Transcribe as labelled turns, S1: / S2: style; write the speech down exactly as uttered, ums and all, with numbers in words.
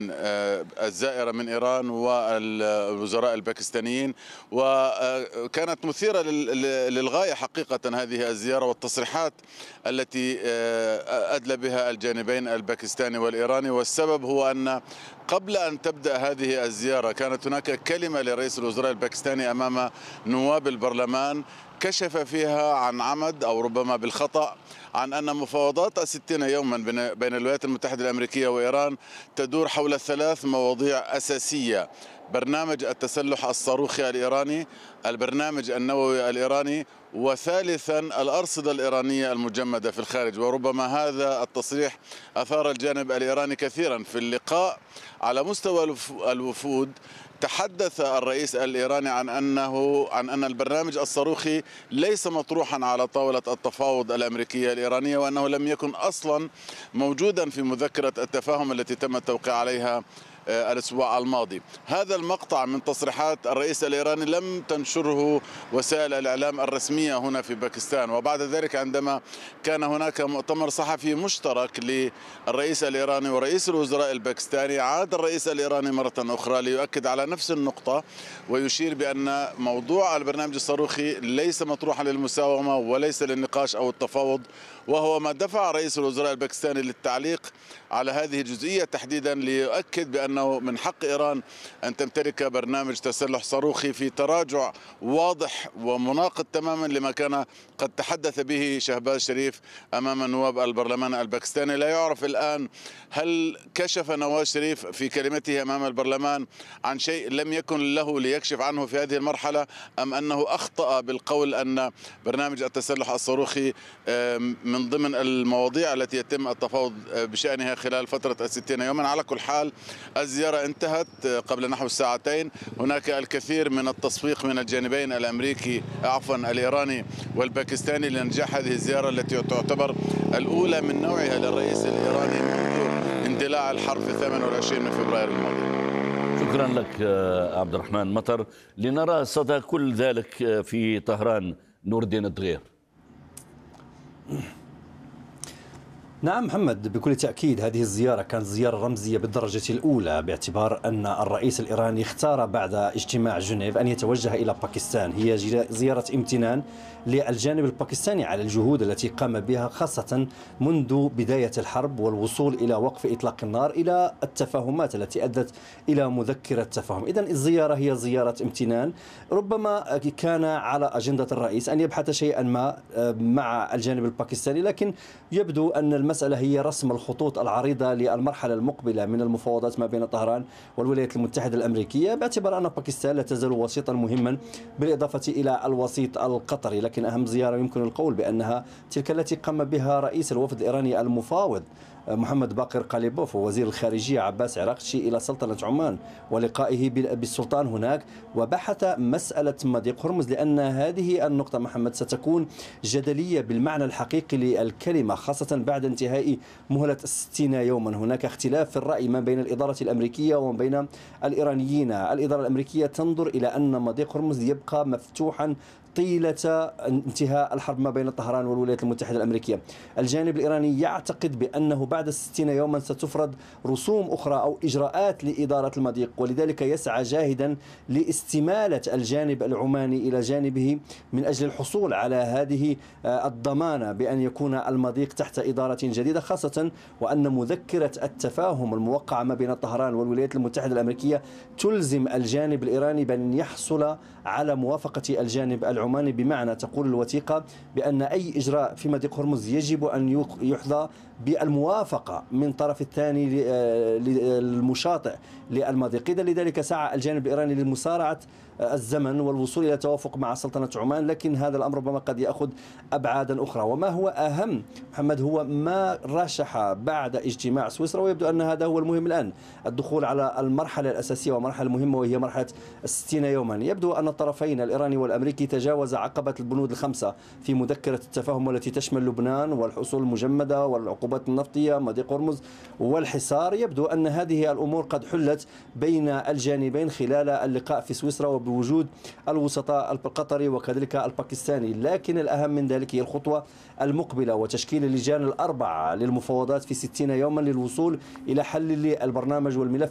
S1: الزائرة من إيران والوزراء الباكستانيين، وكانت مثيرة للغاية حقيقة هذه الزيارة والتصريحات التي أدلى بها الجانبين الباكستاني والإيراني. والسبب هو أن قبل أن تبدأ هذه الزيارة كانت هناك كلمة لرئيس الوزراء الباكستاني أمام نواب البرلمان كشف فيها عن عمد أو ربما بالخطأ عن أن مفاوضات الستين يوما بين الولايات المتحدة الأمريكية وإيران تدور حول ثلاث مواضيع أساسية: برنامج التسلح الصاروخي الإيراني، البرنامج النووي الإيراني، وثالثا الأرصدة الإيرانية المجمدة في الخارج. وربما هذا التصريح أثار الجانب الإيراني كثيرا. في اللقاء على مستوى الوفود تحدث الرئيس الإيراني عن أنه عن أن البرنامج الصاروخي ليس مطروحا على طاولة التفاوض الأمريكية الإيرانية، وأنه لم يكن أصلا موجودا في مذكرة التفاهم التي تم التوقيع عليها الأسبوع الماضي. هذا المقطع من تصريحات الرئيس الإيراني لم تنشره وسائل الإعلام الرسمية هنا في باكستان. وبعد ذلك عندما كان هناك مؤتمر صحفي مشترك للرئيس الإيراني ورئيس الوزراء الباكستاني، عاد الرئيس الإيراني مرة أخرى ليؤكد على نفس النقطة ويشير بأن موضوع البرنامج الصاروخي ليس مطروحا للمساومة وليس للنقاش أو التفاوض، وهو ما دفع رئيس الوزراء الباكستاني للتعليق على هذه الجزئية تحديدا، ليؤكد بأنه من حق إيران أن تمتلك برنامج تسلح صاروخي في تراجع واضح ومناقض تماما لما كان قد تحدث به شهباز شريف أمام نواب البرلمان الباكستاني. لا يعرف الآن هل كشف نواز شريف في كلمته أمام البرلمان عن شيء لم يكن له ليكشف عنه في هذه المرحلة، أم أنه أخطأ بالقول أن برنامج التسلح الصاروخي من ضمن المواضيع التي يتم التفاوض بشأنها خلال فترة الستين يوما. على كل حال الزيارة انتهت قبل نحو ساعتين. هناك الكثير من التصفيق من الجانبين الأمريكي عفوا الإيراني والباكستاني لنجاح هذه الزيارة التي تعتبر الأولى من نوعها للرئيس الإيراني منذ اندلاع الحرب في الثامن والعشرين من فبراير الماضي.
S2: شكرا لك عبد الرحمن مطر. لنرى صدى كل ذلك في طهران. نور الدين الدغير.
S3: نعم محمد، بكل تأكيد هذه الزيارة كانت زيارة رمزية بالدرجة الأولى، باعتبار أن الرئيس الإيراني اختار بعد اجتماع جنيف أن يتوجه إلى باكستان. هي زيارة امتنان للجانب الباكستاني على الجهود التي قام بها خاصة منذ بداية الحرب والوصول إلى وقف إطلاق النار إلى التفاهمات التي أدت إلى مذكرة تفاهم. إذن الزيارة هي زيارة امتنان. ربما كان على أجندة الرئيس أن يبحث شيئا ما مع الجانب الباكستاني، لكن يبدو أن المسألة هي رسم الخطوط العريضة للمرحلة المقبلة من المفاوضات ما بين طهران والولايات المتحدة الأمريكية، باعتبار أن باكستان لا تزال وسيطا مهما بالإضافة إلى الوسيط القطري. لكن أهم زيارة يمكن القول بأنها تلك التي قام بها رئيس الوفد الإيراني المفاوض محمد باقر قاليبوف ووزير الخارجية عباس عراقشي إلى سلطنة عمان ولقائه بالسلطان هناك، وبحث مسألة مضيق هرمز، لأن هذه النقطة محمد ستكون جدلية بالمعنى الحقيقي للكلمة، خاصة بعد انتهاء مهلة الستين يوما. هناك اختلاف في الرأي ما بين الإدارة الأمريكية وما بين الإيرانيين. الإدارة الأمريكية تنظر إلى أن مضيق هرمز يبقى مفتوحا طيلة انتهاء الحرب ما بين طهران والولايات المتحدة الأمريكية. الجانب الإيراني يعتقد بأنه بعد الستين يوما ستفرض رسوم أخرى أو إجراءات لإدارة المضيق، ولذلك يسعى جاهدا لاستمالة الجانب العماني إلى جانبه من أجل الحصول على هذه الضمانة بأن يكون المضيق تحت إدارة جديدة، خاصة وأن مذكرة التفاهم الموقعة ما بين طهران والولايات المتحدة الأمريكية تلزم الجانب الإيراني بأن يحصل على موافقة الجانب العماني، بمعنى تقول الوثيقة بأن أي إجراء في مضيق هرمز يجب أن يحظى بالموافقة من طرف الثاني للمشاطئ للمضيق. إذا لذلك سعى الجانب الإيراني لمسارعة الزمن والوصول إلى توافق مع سلطنة عمان، لكن هذا الأمر ربما قد يأخذ أبعادا أخرى. وما هو أهم محمد هو ما رشح بعد اجتماع سويسرا، ويبدو أن هذا هو المهم الآن، الدخول على المرحلة الأساسية ومرحلة مهمة وهي مرحلة الستين يوما. يبدو أن الطرفين الإيراني والأمريكي تجاوز عقبة البنود الخمسة في مذكرة التفاهم والتي تشمل لبنان والحصول المجمدة والعقوبات النفطية مضيق هرمز والحصار. يبدو أن هذه الأمور قد حلت بين الجانبين خلال اللقاء في سويسرا وبوجود الوسطاء القطري وكذلك الباكستاني. لكن الأهم من ذلك هي الخطوة المقبلة وتشكيل اللجان الأربعة للمفاوضات في ستين يوما للوصول إلى حل البرنامج والملف